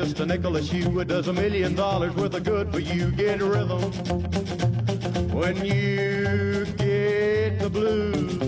just a nickel a shoe. It does $1 million worth of good for you. Get rhythm when you get the blues.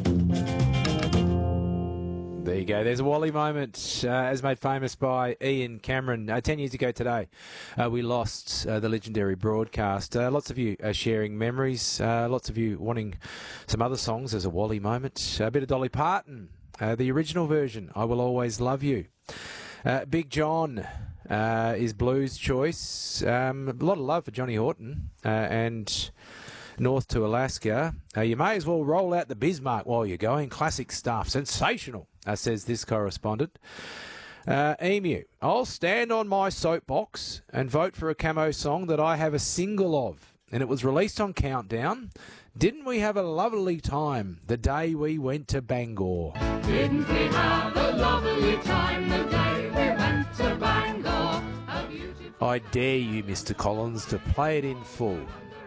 There you go. There's a Wally moment, as made famous by Ian Cameron. 10 years ago today, we lost the legendary broadcast. Lots of you are sharing memories. Lots of you wanting some other songs as a Wally moment. A bit of Dolly Parton, the original version, I Will Always Love You. Big John is Blues choice. A lot of love for Johnny Horton and North to Alaska. You may as well roll out the Bismarck while you're going. Classic stuff. Sensational, says this correspondent. Emu, I'll stand on my soapbox and vote for a Camo song that I have a single of. And it was released on Countdown. Didn't we have a lovely time the day we went to Bangor? Didn't we have a lovely time the day we went to Bangor? I dare you, Mr. Collins, to play it in full.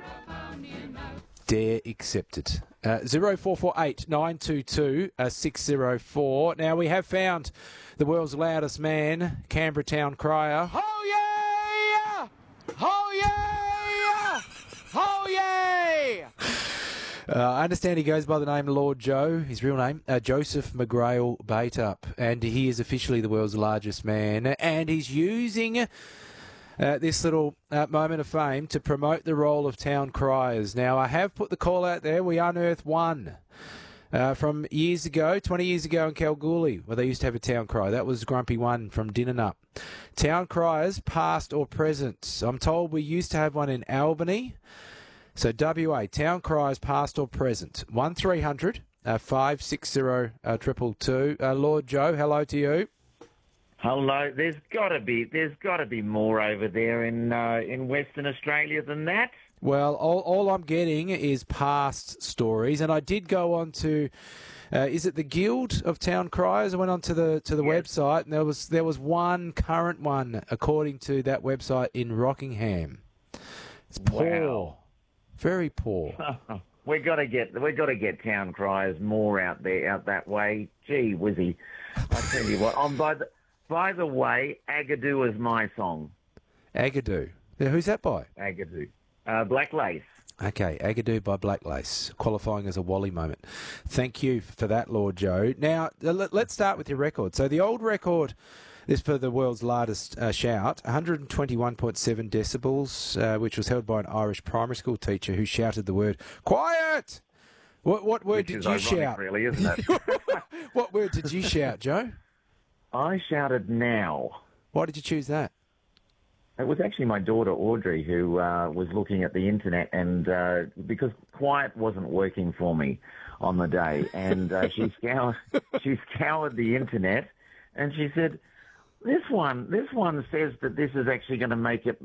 Dare accepted. 0448 922 604. Now, we have found the world's loudest man, Canberra Town Crier. Oh, yeah! Oh, yeah! Oh, yeah! I understand he goes by the name Lord Joe, his real name, Joseph McGrail Bateup, and he is officially the world's largest man, and he's using this little moment of fame to promote the role of town criers. Now, I have put the call out there. We unearthed one from years ago, 20 years ago in Kalgoorlie, where they used to have a town crier. That was Grumpy One from Dinnanup. Town criers, past or present. I'm told we used to have one in Albany. So, WA, town criers, past or present. 1300 560 222. Lord Joe, hello to you. Hello. There's got to be more over there in Western Australia than that. Well, all I'm getting is past stories, and I did go on to, is it the Guild of Town Criers? I went on to the website, and there was one current one according to that website in Rockingham. It's poor, wow. Very poor. we got to get town criers more out that way. Gee whizzy! I tell you what. By the way, Agadoo is my song. Agadoo. Now, who's that by? Agadoo. Black Lace. Okay, Agadoo by Black Lace, qualifying as a Wally moment. Thank you for that, Lord Joe. Now, let's start with your record. So the old record is for the world's loudest shout, 121.7 decibels, which was held by an Irish primary school teacher who shouted the word, "Quiet!" What word did you shout? Really, isn't it? What word did you shout, Joe? I shouted "now." Why did you choose that? It was actually my daughter Audrey who was looking at the internet, and because quiet wasn't working for me on the day, and she scoured the internet, and she said, "This one says that this is actually going to make it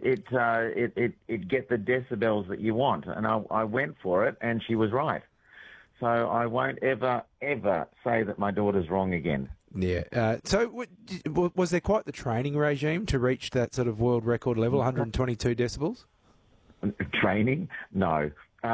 get the decibels that you want," and I went for it, and she was right. So I won't ever say that my daughter's wrong again. Yeah. So was there quite the training regime to reach that sort of world record level, 122 decibels? Training? No.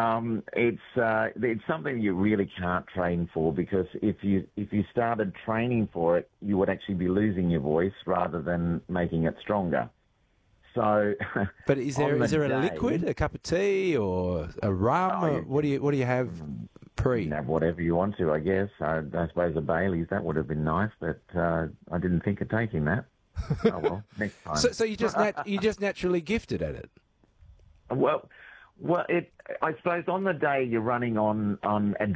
It's something you really can't train for, because if you started training for it, you would actually be losing your voice rather than making it stronger. So, but is there a liquid, a cup of tea, or a rum? Or what do you have pre? You can have whatever you want to, I guess. I suppose a Baileys, that would have been nice, but I didn't think of taking that. Oh well, next time. So you just naturally gifted at it. Well, I suppose on the day you're running on